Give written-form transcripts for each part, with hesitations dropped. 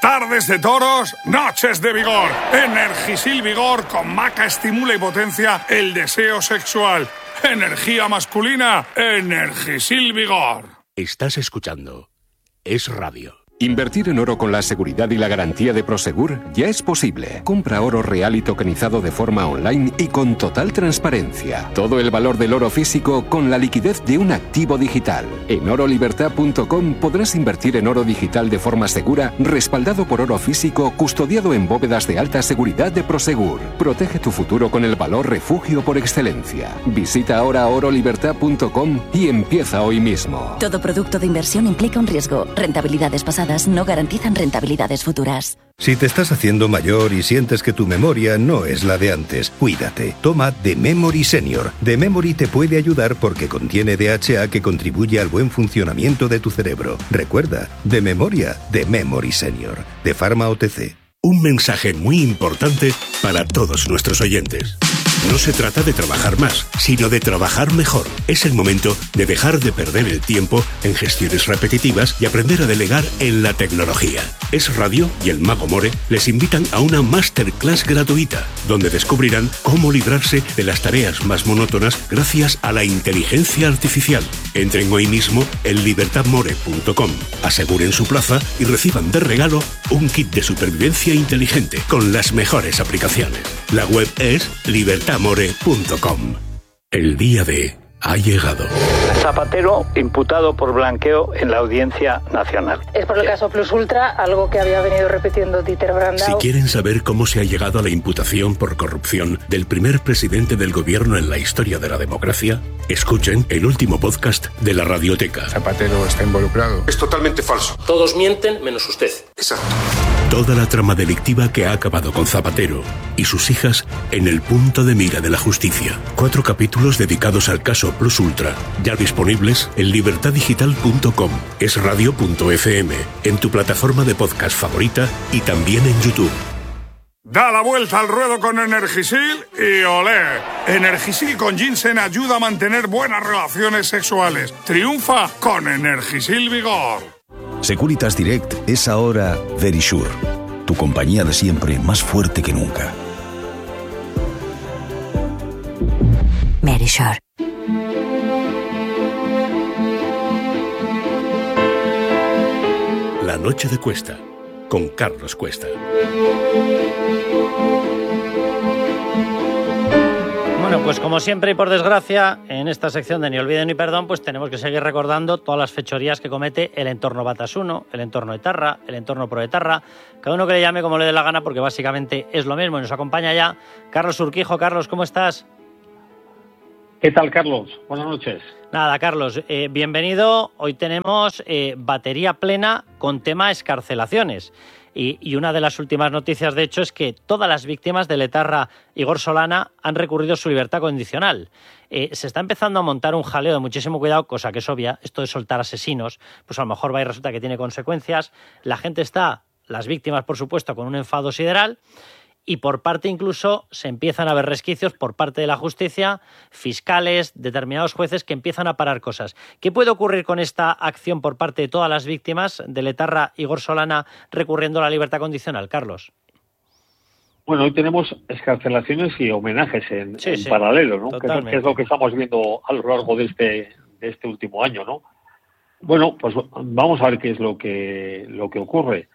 Tardes de toros, noches de vigor. Energisil Vigor con maca estimula y potencia el deseo sexual. Energía masculina, Energisil Vigor. Estás escuchando Es Radio. Invertir en oro con la seguridad y la garantía de Prosegur ya es posible. Compra oro real y tokenizado de forma online y con total transparencia. Todo el valor del oro físico con la liquidez de un activo digital. En orolibertad.com podrás invertir en oro digital de forma segura, respaldado por oro físico, custodiado en bóvedas de alta seguridad de Prosegur. Protege tu futuro con el valor refugio por excelencia. Visita ahora orolibertad.com y empieza hoy mismo. Todo producto de inversión implica un riesgo. Rentabilidades pasadas no garantizan rentabilidades futuras. Si te estás haciendo mayor y sientes que tu memoria no es la de antes, cuídate. Toma The Memory Senior. The Memory te puede ayudar porque contiene DHA que contribuye al buen funcionamiento de tu cerebro. Recuerda, de memoria, The Memory Senior. De Pharma OTC. Un mensaje muy importante para todos nuestros oyentes. No se trata de trabajar más, sino de trabajar mejor. Es el momento de dejar de perder el tiempo en gestiones repetitivas y aprender a delegar en la tecnología. Es Radio y el Mago More les invitan a una masterclass gratuita, donde descubrirán cómo librarse de las tareas más monótonas gracias a la inteligencia artificial. Entren hoy mismo en libertadmore.com, aseguren su plaza y reciban de regalo un kit de supervivencia inteligente con las mejores aplicaciones. La web es libertadmore.com. El día de ha llegado. Zapatero imputado por blanqueo en la Audiencia Nacional. Es por el caso Plus Ultra, algo que había venido repitiendo Dieter Brandau. Si quieren saber cómo se ha llegado a la imputación por corrupción del primer presidente del gobierno en la historia de la democracia, escuchen el último podcast de la Radioteca. Zapatero está involucrado. Es totalmente falso. Todos mienten menos usted. Exacto. Toda la trama delictiva que ha acabado con Zapatero y sus hijas en el punto de mira de la justicia. 4 capítulos dedicados al caso Plus Ultra, ya disponibles en libertaddigital.com, esradio.fm, en tu plataforma de podcast favorita y también en YouTube. Da la vuelta al ruedo con Energisil y olé. Energisil con ginseng ayuda a mantener buenas relaciones sexuales. Triunfa con Energisil Vigor. Securitas Direct es ahora Verisure, tu compañía de siempre más fuerte que nunca. Verisure. La noche de Cuesta, con Carlos Cuesta. Bueno, pues como siempre y por desgracia, en esta sección de Ni Olvido ni Perdón, pues tenemos que seguir recordando todas las fechorías que comete el entorno Batasuna, el entorno etarra, el entorno proetarra, cada uno que le llame como le dé la gana, porque básicamente es lo mismo. Y nos acompaña ya Carlos Urquijo. Carlos, ¿cómo estás? ¿Qué tal, Carlos? Buenas noches. Nada, Carlos, bienvenido. Hoy tenemos batería plena con tema excarcelaciones. Y una de las últimas noticias, de hecho, es que todas las víctimas del etarra Igor Solana han recurrido a su libertad condicional. Se está empezando a montar un jaleo de muchísimo cuidado, cosa que es obvia. Esto de soltar asesinos, pues a lo mejor va y resulta que tiene consecuencias. La gente está, las víctimas, por supuesto, con un enfado sideral. Y por parte incluso se empiezan a ver resquicios por parte de la justicia, fiscales, determinados jueces que empiezan a parar cosas. ¿Qué puede ocurrir con esta acción por parte de todas las víctimas del etarra Igor Solana recurriendo a la libertad condicional, Carlos? Bueno, hoy tenemos excarcelaciones y homenajes en paralelo, ¿no? Que es lo que estamos viendo a lo largo de este último año, ¿no? Bueno, pues vamos a ver qué es lo que ocurre.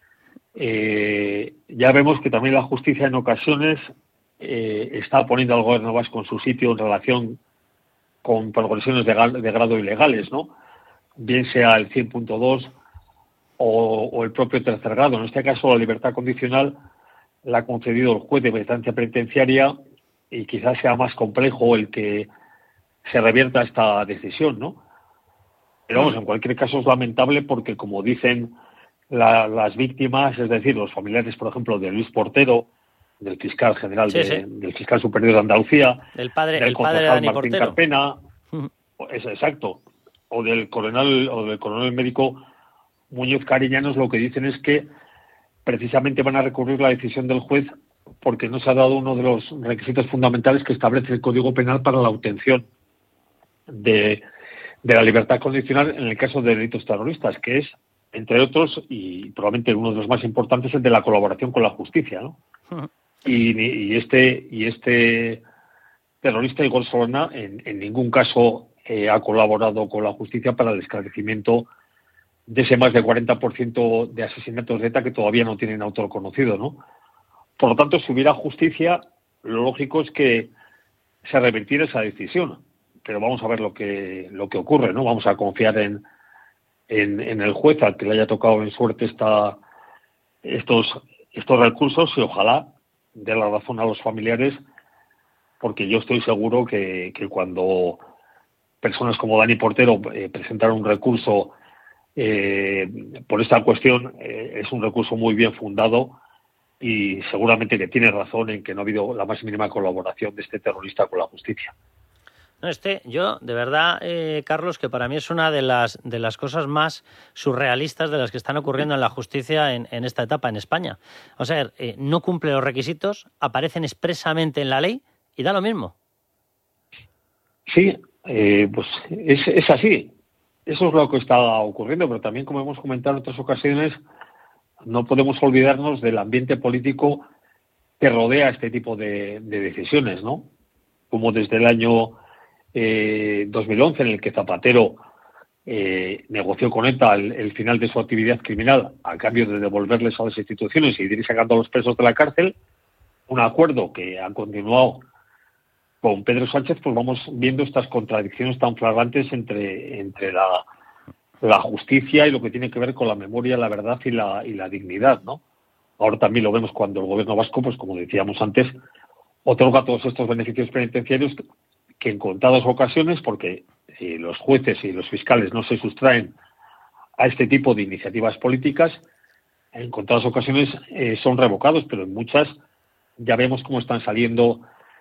Ya vemos que también la justicia en ocasiones está poniendo al gobierno vasco en su sitio en relación con progresiones de grado ilegales, ¿no? Bien sea el 100.2 o el propio tercer grado. En este caso, la libertad condicional la ha concedido el juez de vigilancia penitenciaria y quizás sea más complejo el que se revierta esta decisión, ¿no? Pero vamos, en cualquier caso es lamentable porque, como dicen las víctimas, es decir, los familiares, por ejemplo, de Luis Portero, del fiscal general, del fiscal superior de Andalucía, del padre de Dani Martín Portero. Carpena, es exacto, o del coronel médico Muñoz Cariñanos, lo que dicen es que precisamente van a recurrir la decisión del juez porque no se ha dado uno de los requisitos fundamentales que establece el Código Penal para la obtención de la libertad condicional en el caso de delitos terroristas, que es entre otros, y probablemente uno de los más importantes, es el de la colaboración con la justicia, ¿no? Y este terrorista, Igor Solana, en ningún caso ha colaborado con la justicia para el esclarecimiento de ese más del 40% de asesinatos de ETA que todavía no tienen autor conocido, ¿no? Por lo tanto, si hubiera justicia, lo lógico es que se revertiera esa decisión. Pero vamos a ver lo que ocurre, ¿no? Vamos a confiar en el juez al que le haya tocado en suerte estos recursos, y ojalá dé la razón a los familiares, porque yo estoy seguro que cuando personas como Dani Portero presentaron un recurso por esta cuestión, es un recurso muy bien fundado, y seguramente que tiene razón en que no ha habido la más mínima colaboración de este terrorista con la justicia. No, yo, de verdad, Carlos, que para mí es una de las cosas más surrealistas de las que están ocurriendo en la justicia en esta etapa en España. O sea, no cumple los requisitos, aparecen expresamente en la ley y da lo mismo. Sí, pues es así. Eso es lo que está ocurriendo, pero también, como hemos comentado en otras ocasiones, no podemos olvidarnos del ambiente político que rodea este tipo de decisiones, ¿no? Como desde el año 2011, en el que Zapatero negoció con ETA el final de su actividad criminal a cambio de devolverles a las instituciones y de ir sacando a los presos de la cárcel, un acuerdo que ha continuado con Pedro Sánchez, pues vamos viendo estas contradicciones tan flagrantes entre la justicia y lo que tiene que ver con la memoria, la verdad y la dignidad, ¿no? Ahora también lo vemos cuando el gobierno vasco, pues como decíamos antes, otorga todos estos beneficios penitenciarios que en contadas ocasiones, porque los jueces y los fiscales no se sustraen a este tipo de iniciativas políticas, en contadas ocasiones son revocados, pero en muchas ya vemos cómo están saliendo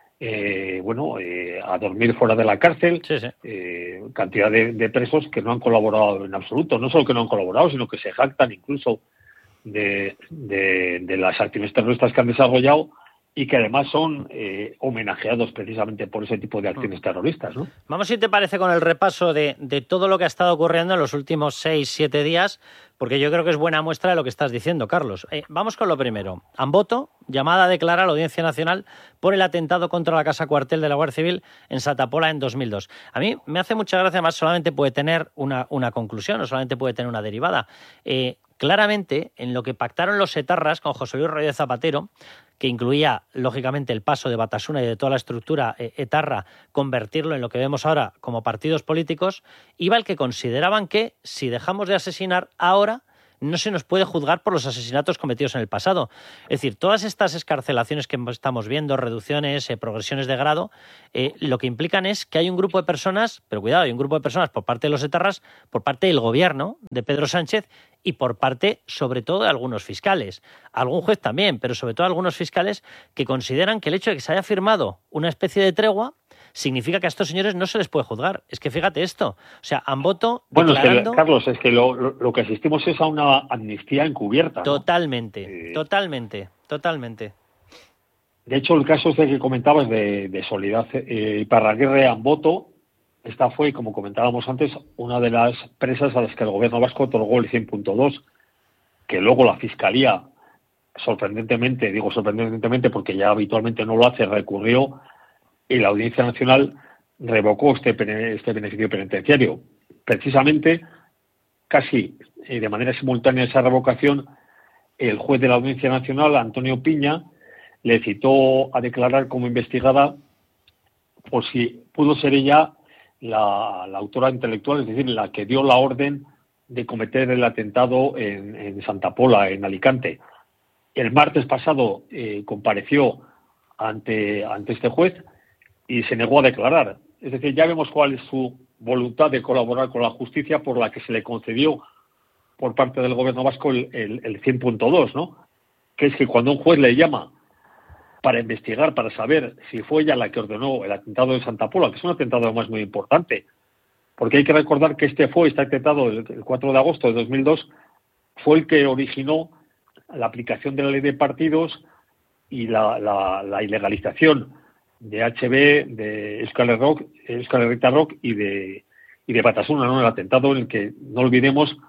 a dormir fuera de la cárcel. Sí. Cantidad de presos que no han colaborado en absoluto, no solo que no han colaborado, sino que se jactan incluso de las acciones terroristas que han desarrollado, y que además son homenajeados precisamente por ese tipo de acciones terroristas, ¿no? Vamos, si te parece, con el repaso de todo lo que ha estado ocurriendo en los últimos 6-7 días, porque yo creo que es buena muestra de lo que estás diciendo, Carlos. Vamos con lo primero. Amboto, llamada a declarar a la Audiencia Nacional por el atentado contra la Casa Cuartel de la Guardia Civil en Santa Pola en 2002. A mí me hace mucha gracia, además solamente puede tener una conclusión, o solamente puede tener una derivada. Claramente, en lo que pactaron los etarras con José Luis Rodríguez Zapatero, que incluía, lógicamente, el paso de Batasuna y de toda la estructura etarra, convertirlo en lo que vemos ahora como partidos políticos, iba el que consideraban que, si dejamos de asesinar ahora, no se nos puede juzgar por los asesinatos cometidos en el pasado. Es decir, todas estas excarcelaciones que estamos viendo, reducciones, progresiones de grado, lo que implican es que hay un grupo de personas, pero cuidado, hay un grupo de personas por parte de los etarras, por parte del gobierno de Pedro Sánchez y por parte, sobre todo, de algunos fiscales. Algún juez también, pero sobre todo algunos fiscales que consideran que el hecho de que se haya firmado una especie de tregua significa que a estos señores no se les puede juzgar. Es que fíjate esto. O sea, Amboto declarando... Bueno, Carlos, es que lo que asistimos es a una amnistía encubierta, ¿no? Totalmente. De hecho, el caso este que comentabas de Soledad Iparraguirre Amboto, esta fue, como comentábamos antes, una de las presas a las que el gobierno vasco otorgó el 100.2, que luego la Fiscalía, sorprendentemente porque ya habitualmente no lo hace, recurrió, y la Audiencia Nacional revocó este beneficio penitenciario. Precisamente, casi de manera simultánea a esa revocación, el juez de la Audiencia Nacional, Antonio Piña, le citó a declarar como investigada por si pudo ser ella la autora intelectual, es decir, la que dio la orden de cometer el atentado en Santa Pola, en Alicante. El martes pasado compareció ante este juez y se negó a declarar. Es decir, ya vemos cuál es su voluntad de colaborar con la justicia, por la que se le concedió por parte del gobierno vasco el 100.2, ¿no? Que es que cuando un juez le llama para investigar, para saber si fue ella la que ordenó el atentado de Santa Pola, que es un atentado además muy importante, porque hay que recordar que este atentado el 4 de agosto de 2002 fue el que originó la aplicación de la ley de partidos y la ilegalización de HB, de Euskal Herritar Rock y de Batasuna, ¿no? El atentado en el que, no olvidemos,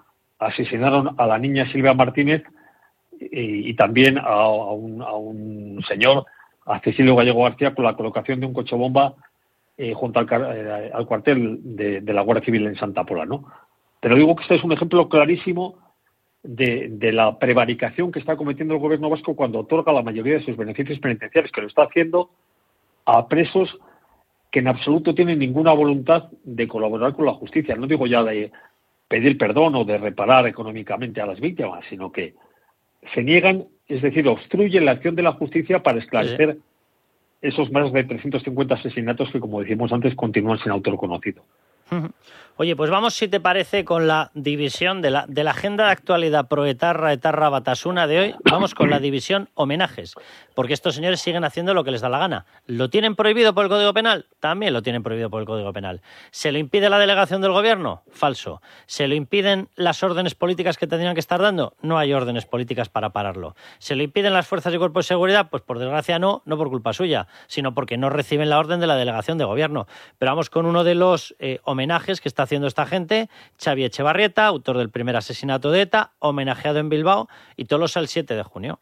asesinaron a la niña Silvia Martínez y también a un señor, a Cecilio Gallego García, con la colocación de un coche bomba junto al cuartel de la Guardia Civil en Santa Pola, ¿no? Pero digo que este es un ejemplo clarísimo de la prevaricación que está cometiendo el gobierno vasco cuando otorga la mayoría de sus beneficios penitenciarios, que lo está haciendo a presos que en absoluto tienen ninguna voluntad de colaborar con la justicia. No digo ya de pedir perdón o de reparar económicamente a las víctimas, sino que se niegan, es decir, obstruyen la acción de la justicia para esclarecer esos más de 350 asesinatos que, como decimos antes, continúan sin autor conocido. Oye, pues vamos, si te parece, con la división de la agenda de actualidad proetarra, etarra, batasuna de hoy. Vamos con la división homenajes, porque estos señores siguen haciendo lo que les da la gana. ¿Lo tienen prohibido por el Código Penal? También lo tienen prohibido por el Código Penal. ¿Se lo impide la delegación del Gobierno? Falso. ¿Se lo impiden las órdenes políticas que tendrían que estar dando? No hay órdenes políticas para pararlo. ¿Se lo impiden las fuerzas y cuerpos de seguridad? Pues por desgracia no por culpa suya, sino porque no reciben la orden de la delegación de Gobierno. Pero vamos con uno de los homenajes que está haciendo esta gente, Xavi Etxebarrieta, autor del primer asesinato de ETA, homenajeado en Bilbao, y Tolosa el 7 de junio.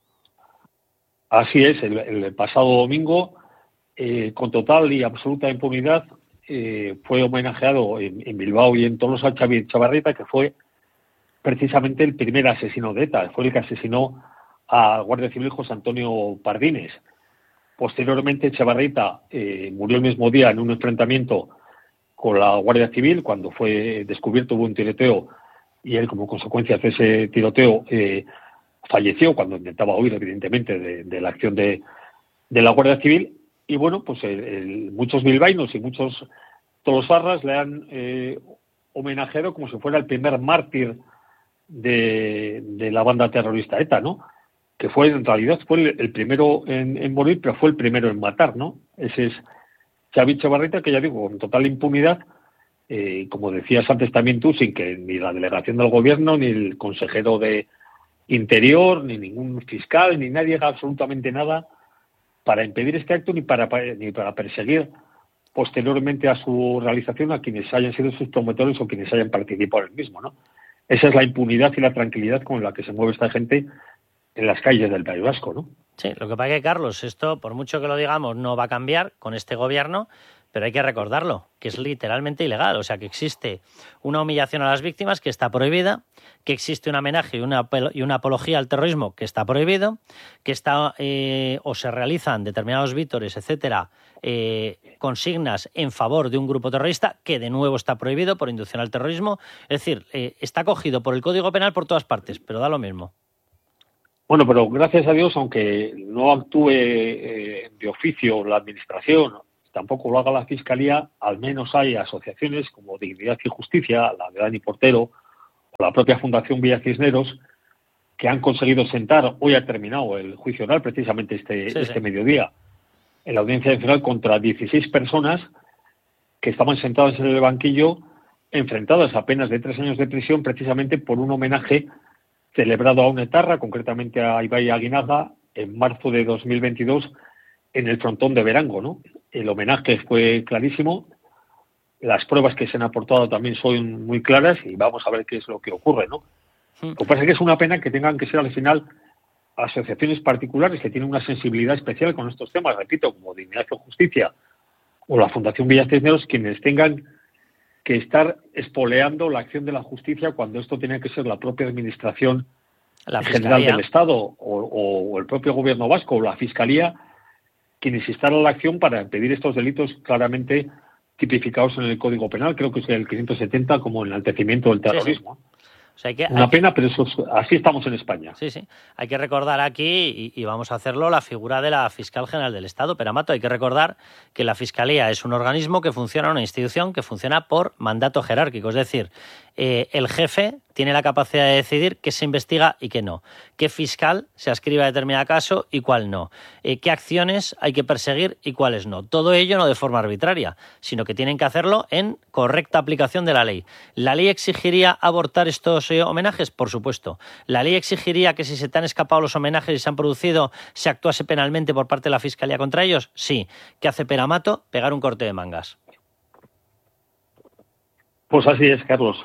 Así es, el pasado domingo, con total y absoluta impunidad, fue homenajeado en Bilbao y en Tolosa Xavi Etxebarrieta, que fue precisamente el primer asesino de ETA, fue el que asesinó al guardia civil José Antonio Pardines. Posteriormente, Etxebarrieta murió el mismo día en un enfrentamiento con la Guardia Civil. Cuando fue descubierto, hubo un tiroteo y él, como consecuencia de ese tiroteo, falleció cuando intentaba huir, evidentemente, de la acción de la Guardia Civil. Y bueno, pues muchos bilbaínos y muchos tolosarras le han homenajeado como si fuera el primer mártir de la banda terrorista ETA, ¿no? Que fue, en realidad, fue el primero en morir, pero fue el primero en matar, ¿no? Ese es Xavi Etxebarrieta, que ya digo, con total impunidad, como decías antes también tú, sin que ni la delegación del Gobierno, ni el consejero de Interior, ni ningún fiscal, ni nadie haga absolutamente nada para impedir este acto, ni para perseguir posteriormente a su realización a quienes hayan sido sus promotores o quienes hayan participado en el mismo, ¿no? Esa es la impunidad y la tranquilidad con la que se mueve esta gente en las calles del País Vasco, ¿no? Sí, lo que pasa es que, Carlos, esto, por mucho que lo digamos, no va a cambiar con este gobierno, pero hay que recordarlo, que es literalmente ilegal. O sea, que existe una humillación a las víctimas que está prohibida, que existe un homenaje y una apología al terrorismo que está prohibido, que está o se realizan determinados vítores, etcétera, consignas en favor de un grupo terrorista, que de nuevo está prohibido por inducción al terrorismo. Es decir, está cogido por el Código Penal por todas partes, pero da lo mismo. Bueno, pero gracias a Dios, aunque no actúe de oficio la Administración, tampoco lo haga la Fiscalía, al menos hay asociaciones como Dignidad y Justicia, la de Dani Portero, o la propia Fundación Villa Cisneros, que han conseguido sentar, hoy ha terminado el juicio oral, precisamente este mediodía, en la Audiencia Nacional, contra 16 personas que estaban sentadas en el banquillo, enfrentadas a penas de 3 años de prisión, precisamente por un homenaje celebrado a una etarra, concretamente a Ibai Aguinaga, en marzo de 2022, en el frontón de Verango, ¿no? El homenaje fue clarísimo, las pruebas que se han aportado también son muy claras y vamos a ver qué es lo que ocurre, ¿no? Lo que pasa es que es una pena que tengan que ser al final asociaciones particulares que tienen una sensibilidad especial con estos temas, repito, como Dignidad y Justicia o la Fundación Villa Cisneros, quienes tengan que estar espoleando la acción de la justicia cuando esto tiene que ser la propia Administración General del Estado o el propio Gobierno vasco o la Fiscalía quienes instalan la acción para impedir estos delitos claramente tipificados en el Código Penal, creo que es el 570 como enaltecimiento del terrorismo. Sí, sí. O sea, una pena, pero así estamos en España. Sí, sí. Hay que recordar aquí, y vamos a hacerlo, la figura de la Fiscal General del Estado. Pero, Amato, hay que recordar que la Fiscalía es un organismo que funciona, una institución que funciona por mandato jerárquico. Es decir, el jefe tiene la capacidad de decidir qué se investiga y qué no. Qué fiscal se adscribe a determinado caso y cuál no. Qué acciones hay que perseguir y cuáles no. Todo ello no de forma arbitraria, sino que tienen que hacerlo en correcta aplicación de la ley. ¿La ley exigiría abortar estos homenajes? Por supuesto. ¿La ley exigiría que si se te han escapado los homenajes y se han producido, se actuase penalmente por parte de la Fiscalía contra ellos? Sí. ¿Qué hace Peramato? Pegar un corte de mangas. Pues así es, Carlos.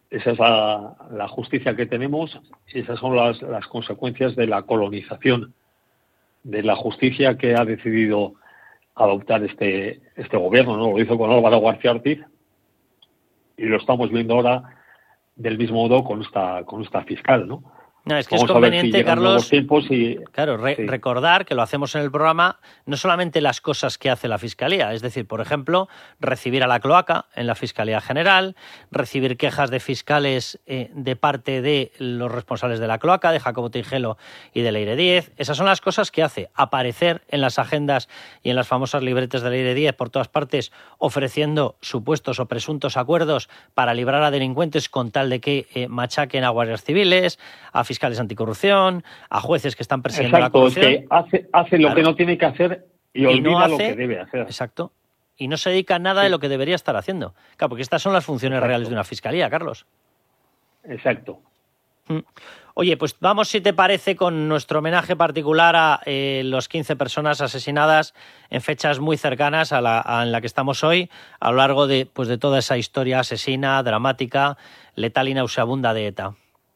Esa es la justicia que tenemos, y esas son las consecuencias de la colonización, de la justicia que ha decidido adoptar este gobierno, ¿no? Lo hizo con Álvaro García Ortiz y lo estamos viendo ahora del mismo modo con esta fiscal, ¿no? No, es que es conveniente, Carlos, claro, recordar que lo hacemos en el programa, no solamente las cosas que hace la Fiscalía, es decir, por ejemplo, recibir a la cloaca en la Fiscalía General, recibir quejas de fiscales de parte de los responsables de la cloaca, de Jacobo Tigelo y de Leire Díez. Esas son las cosas que hace, aparecer en las agendas y en las famosas libretas de Leire Díez por todas partes, ofreciendo supuestos o presuntos acuerdos para librar a delincuentes con tal de que machaquen a guardias civiles, a fiscales anticorrupción, a jueces que están persiguiendo la corrupción. Exacto, que hace lo que no tiene que hacer y olvida lo que debe hacer. Exacto. Y no se dedica a nada de lo que debería estar haciendo. Claro, porque estas son las funciones reales de una fiscalía, Carlos. Exacto. Oye, pues vamos, si te parece, con nuestro homenaje particular a los 15 personas asesinadas en fechas muy cercanas en la que estamos hoy, a lo largo de toda esa historia asesina, dramática, letal y nauseabunda de ETA.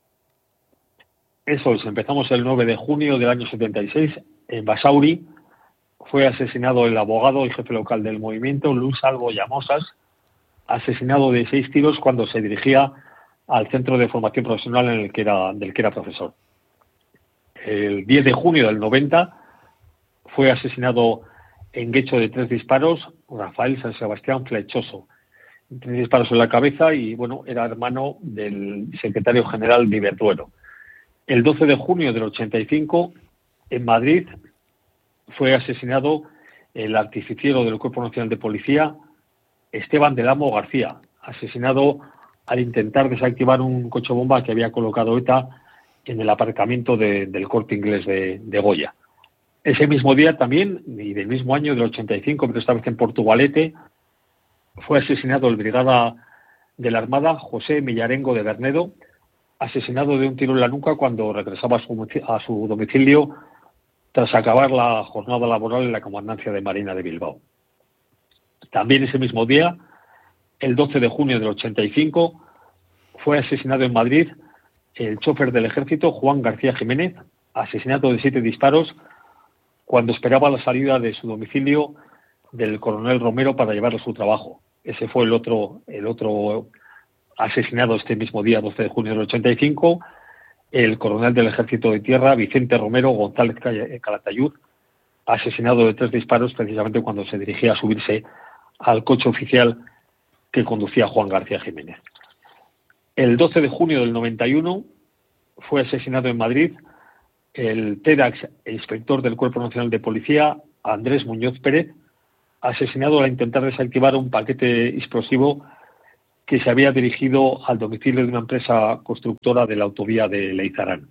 Eso es, empezamos el 9 de junio del año 76 en Basauri. Fue asesinado el abogado y jefe local del movimiento, Luis Albo Llamosas, asesinado de 6 tiros cuando se dirigía al centro de formación profesional del que era profesor. El 10 de junio del 90 fue asesinado en Guecho de 3 disparos Rafael San Sebastián Flechoso. 3 disparos en la cabeza y, era hermano del secretario general de Iberduero. El 12 de junio del 85, en Madrid, fue asesinado el artificiero del Cuerpo Nacional de Policía, Esteban del Amo García, asesinado al intentar desactivar un coche bomba que había colocado ETA en el aparcamiento del Corte Inglés de Goya. Ese mismo día también, y del mismo año, del 85, pero esta vez en Portugalete, fue asesinado el brigada de la Armada, José Millarengo de Bernedo, asesinado de un tiro en la nuca cuando regresaba a su domicilio tras acabar la jornada laboral en la Comandancia de Marina de Bilbao. También ese mismo día, el 12 de junio del 85, fue asesinado en Madrid el chofer del Ejército, Juan García Jiménez, asesinado de 7 disparos cuando esperaba la salida de su domicilio del coronel Romero para llevarlo a su trabajo. Ese fue el otro asesinado este mismo día, 12 de junio del 85, el coronel del Ejército de Tierra, Vicente Romero González Calatayud, asesinado de 3 disparos precisamente cuando se dirigía a subirse al coche oficial que conducía Juan García Jiménez. El 12 de junio del 91 fue asesinado en Madrid el TEDx e inspector del Cuerpo Nacional de Policía, Andrés Muñoz Pérez, asesinado al intentar desactivar un paquete explosivo que se había dirigido al domicilio de una empresa constructora de la autovía de Leizarán.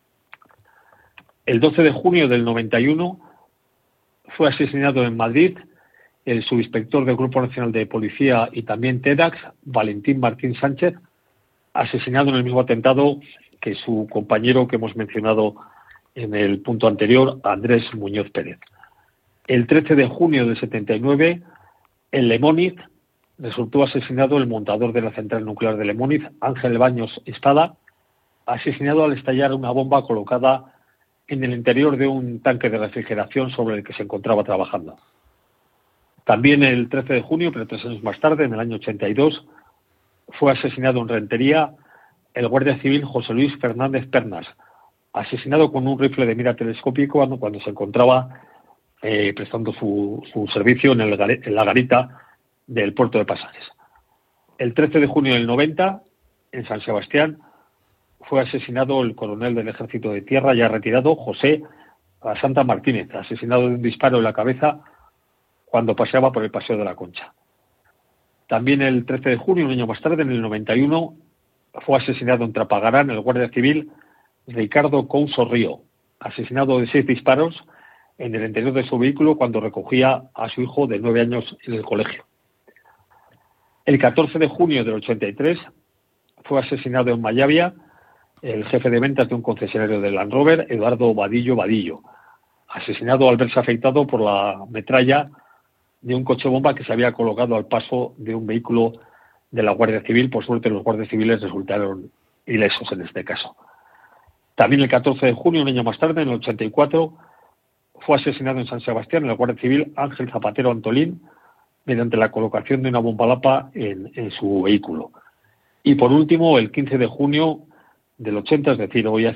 El 12 de junio del 91 fue asesinado en Madrid el subinspector del Grupo Nacional de Policía y también TEDx, Valentín Martín Sánchez, asesinado en el mismo atentado que su compañero que hemos mencionado en el punto anterior, Andrés Muñoz Pérez. El 13 de junio del 79, en Lemóniz, resultó asesinado el montador de la central nuclear de Lemóniz, Ángel Baños Espada, asesinado al estallar una bomba colocada en el interior de un tanque de refrigeración sobre el que se encontraba trabajando. También el 13 de junio, pero 3 años más tarde, en el año 82, fue asesinado en Rentería el guardia civil José Luis Fernández Pernas, asesinado con un rifle de mira telescópico cuando se encontraba prestando su servicio en la garita del puerto de Pasajes. El 13 de junio del 90, en San Sebastián, fue asesinado el coronel del Ejército de Tierra ya retirado, José Santa Martínez, asesinado de un disparo en la cabeza cuando paseaba por el Paseo de la Concha. También el 13 de junio, un año más tarde, en el 91, fue asesinado en Trapagarán el guardia civil Ricardo Couso Río, asesinado de 6 disparos en el interior de su vehículo cuando recogía a su hijo de 9 años en el colegio. El 14 de junio del 83 fue asesinado en Mayavia el jefe de ventas de un concesionario de Land Rover, Eduardo Vadillo, asesinado al verse afectado por la metralla de un coche bomba que se había colocado al paso de un vehículo de la Guardia Civil. Por suerte los guardias civiles resultaron ilesos en este caso. También el 14 de junio, un año más tarde, en el 84, fue asesinado en San Sebastián, en la Guardia Civil, Ángel Zapatero Antolín, mediante la colocación de una bomba lapa en su vehículo. Y por último, el 15 de junio del 80, es decir, hoy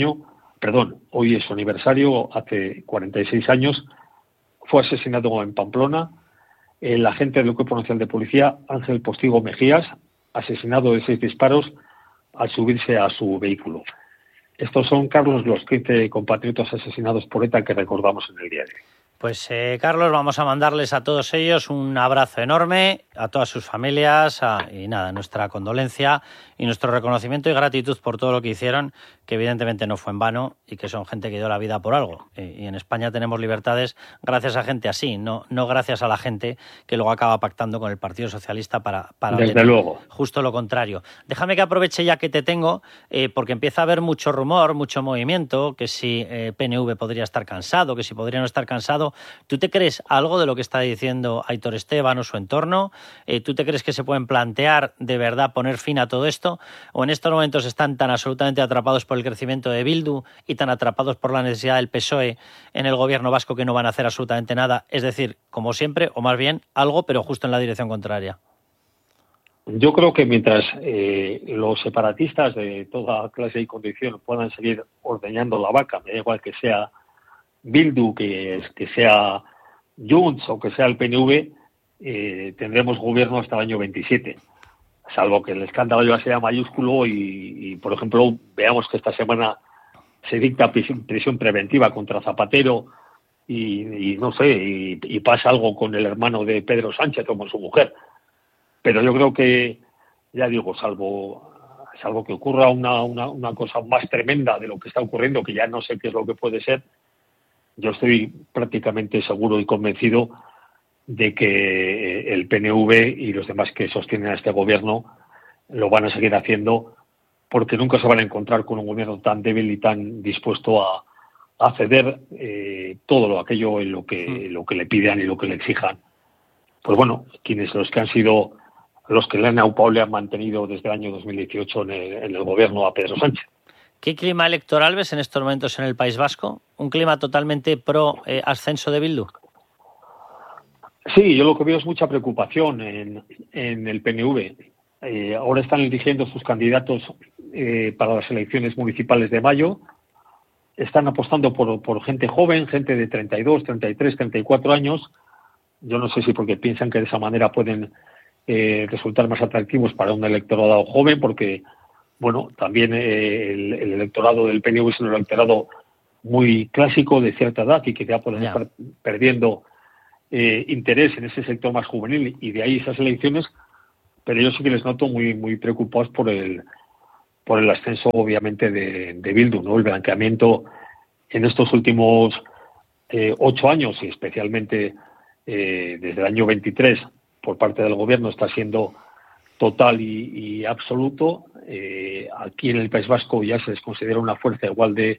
es su aniversario, hace 46 años, fue asesinado en Pamplona el agente del Cuerpo Nacional de Policía, Ángel Postigo Mejías, asesinado de 6 disparos al subirse a su vehículo. Estos son, Carlos, los 15 compatriotas asesinados por ETA que recordamos en el día de hoy. Pues Carlos, vamos a mandarles a todos ellos un abrazo enorme, a todas sus familias, y nada, nuestra condolencia y nuestro reconocimiento y gratitud por todo lo que hicieron, que evidentemente no fue en vano y que son gente que dio la vida por algo. Y en España tenemos libertades gracias a gente así, no gracias a la gente que luego acaba pactando con el Partido Socialista para Desde luego. Justo lo contrario. Déjame que aproveche ya que te tengo, porque empieza a haber mucho rumor, mucho movimiento, que si PNV podría estar cansado, que si podría no estar cansado. ¿Tú te crees algo de lo que está diciendo Aitor Esteban o su entorno? ¿Tú te crees que se pueden plantear de verdad poner fin a todo esto? ¿O en estos momentos están tan absolutamente atrapados por el crecimiento de Bildu y tan atrapados por la necesidad del PSOE en el gobierno vasco que no van a hacer absolutamente nada? Es decir, como siempre, o más bien algo, pero justo en la dirección contraria. Yo creo que mientras los separatistas de toda clase y condición puedan seguir ordeñando la vaca, me da igual que sea Bildu, que sea Junts o que sea el PNV, tendremos gobierno hasta el año 27, salvo que el escándalo ya sea mayúsculo y por ejemplo, veamos que esta semana se dicta prisión preventiva contra Zapatero y no sé, y pasa algo con el hermano de Pedro Sánchez o con su mujer. Pero yo creo que, ya digo, salvo que ocurra una cosa más tremenda de lo que está ocurriendo, que ya no sé qué es lo que puede ser, yo estoy prácticamente seguro y convencido de que el PNV y los demás que sostienen a este gobierno lo van a seguir haciendo, porque nunca se van a encontrar con un gobierno tan débil y tan dispuesto a ceder todo aquello en lo que le pidan y lo que le exijan. Pues bueno, los que le han aupado, le han mantenido desde el año 2018 en el gobierno a Pedro Sánchez. ¿Qué clima electoral ves en estos momentos en el País Vasco? ¿Un clima totalmente pro ascenso de Bildu? Sí, yo lo que veo es mucha preocupación en el PNV. Ahora están eligiendo sus candidatos para las elecciones municipales de mayo. Están apostando por gente joven, gente de 32, 33, 34 años. Yo no sé si porque piensan que de esa manera pueden resultar más atractivos para un electorado joven, porque bueno, también el electorado del PNV es un electorado muy clásico de cierta edad y que ya pueden estar perdiendo interés en ese sector más juvenil, y de ahí esas elecciones. Pero yo sí que les noto muy muy preocupados por el ascenso, obviamente, de Bildu, ¿no? El blanqueamiento en estos últimos 8 años, y especialmente desde el año 23 por parte del gobierno, está siendo total y absoluto. Aquí en el País Vasco ya se les considera una fuerza igual de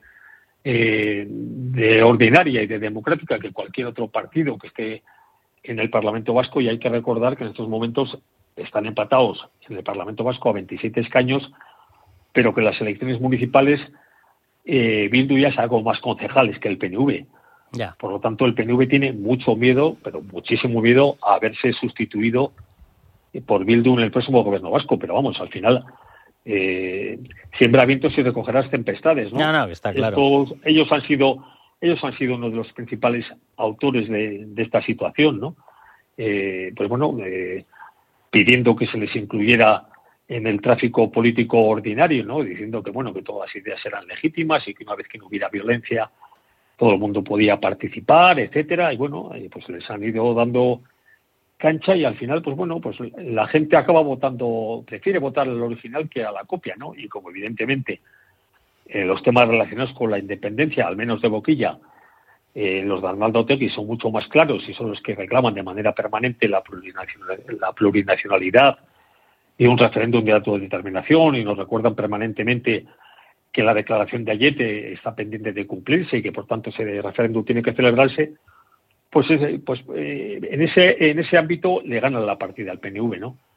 ordinaria y de democrática que cualquier otro partido que esté en el Parlamento Vasco, y hay que recordar que en estos momentos están empatados en el Parlamento Vasco a 27 escaños, pero que en las elecciones municipales Bildu ya sacó más concejales que el PNV. Ya. Por lo tanto, el PNV tiene mucho miedo, pero muchísimo miedo, a verse sustituido por Bildu en el próximo gobierno vasco. Pero vamos, al final siembra vientos y recogerás tempestades, ¿no? No, está claro. Ellos han sido uno de los principales autores de esta situación, ¿no? Pues bueno, pidiendo que se les incluyera en el tráfico político ordinario, ¿no? Diciendo que bueno, que todas las ideas eran legítimas y que una vez que no hubiera violencia todo el mundo podía participar, etcétera. Y bueno, pues les han ido dando cancha, y al final, pues bueno, pues la gente acaba prefiere votar al original que a la copia, ¿no? Y como evidentemente los temas relacionados con la independencia, al menos de boquilla, los de Arnaldo Otegi son mucho más claros y son los que reclaman de manera permanente la plurinacionalidad y un referéndum de autodeterminación, y nos recuerdan permanentemente que la declaración de Ayete está pendiente de cumplirse y que por tanto ese referéndum tiene que celebrarse. Pues en ese ámbito le gana la partida al PNV, ¿no?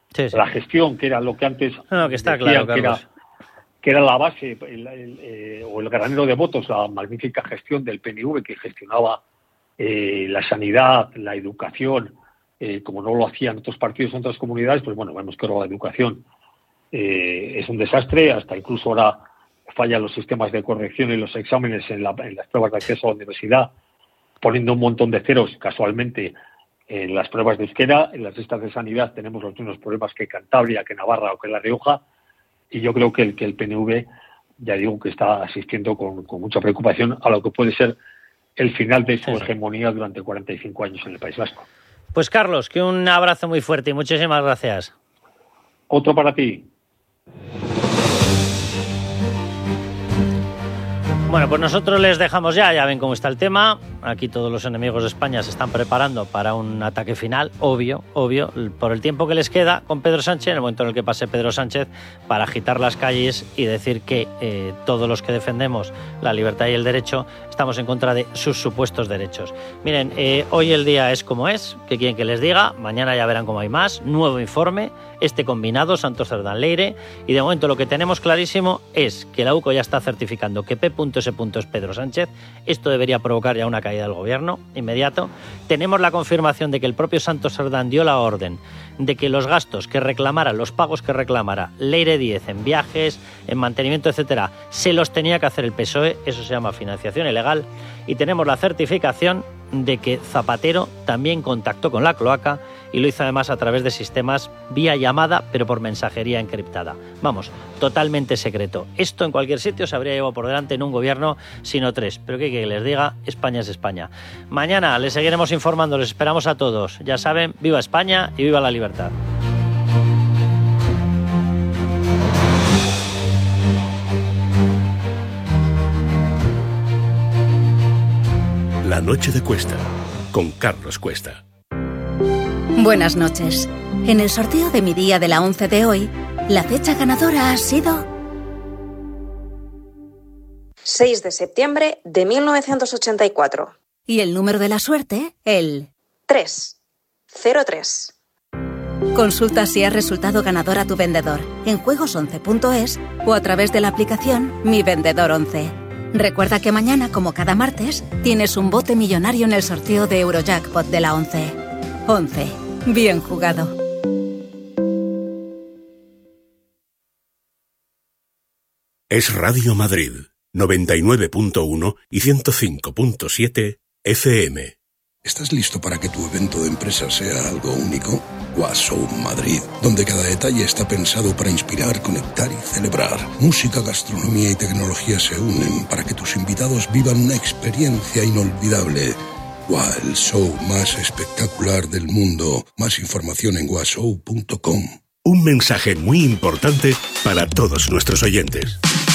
La gestión, que era lo que antes que está claro, Carlos. Que era la base o el granero de votos, la magnífica gestión del PNV, que gestionaba la sanidad, la educación, como no lo hacían otros partidos en otras comunidades, pues bueno, vemos que ahora la educación es un desastre, hasta incluso ahora fallan los sistemas de corrección y los exámenes en las pruebas de acceso a la universidad, poniendo un montón de ceros casualmente en las pruebas de euskera. En las listas de sanidad tenemos los mismos problemas que Cantabria, que Navarra o que La Rioja, y yo creo que el PNV, ya digo, que está asistiendo con mucha preocupación a lo que puede ser el final de su hegemonía durante 45 años en el País Vasco. Pues Carlos, que un abrazo muy fuerte y muchísimas gracias. Otro para ti. Bueno, pues nosotros les dejamos ya ven cómo está el tema. Aquí todos los enemigos de España se están preparando para un ataque final, obvio, por el tiempo que les queda con Pedro Sánchez, en el momento en el que pase Pedro Sánchez, para agitar las calles y decir que todos los que defendemos la libertad y el derecho estamos en contra de sus supuestos derechos. Miren, hoy el día es como es, ¿qué quieren que les diga? Mañana ya verán cómo hay más, nuevo informe, combinado, Santos Cerdán Leire, y de momento lo que tenemos clarísimo es que la UCO ya está certificando que P.S. es Pedro Sánchez. Esto debería provocar ya una caída del gobierno inmediato. Tenemos la confirmación de que el propio Santos Cerdán dio la orden de que los gastos que reclamara, los pagos que reclamara Leire Díez en viajes, en mantenimiento, etcétera, se los tenía que hacer el PSOE. Eso se llama financiación ilegal. Y tenemos la certificación de que Zapatero también contactó con la cloaca y lo hizo además a través de sistemas vía llamada, pero por mensajería encriptada. Vamos, totalmente secreto. Esto en cualquier sitio se habría llevado por delante en un gobierno, sino 3. Pero que les diga, España es España. Mañana les seguiremos informando, les esperamos a todos. Ya saben, viva España y viva la libertad. La noche de Cuesta, con Carlos Cuesta. Buenas noches. En el sorteo de mi día de la 11 de hoy, la fecha ganadora ha sido 6 de septiembre de 1984. Y el número de la suerte, el 303. Consulta si has resultado ganador a tu vendedor en juegos11.es o a través de la aplicación Mi Vendedor 11. Recuerda que mañana, como cada martes, tienes un bote millonario en el sorteo de Eurojackpot de la 11. 11. Bien jugado. Es Radio Madrid, 99.1 y 105.7 FM. ¿Estás listo para que tu evento de empresa sea algo único? WhatsApp Madrid, donde cada detalle está pensado para inspirar, conectar y celebrar. Música, gastronomía y tecnología se unen para que tus invitados vivan una experiencia inolvidable. El show más espectacular del mundo. Más información en washow.com. Un mensaje muy importante para todos nuestros oyentes.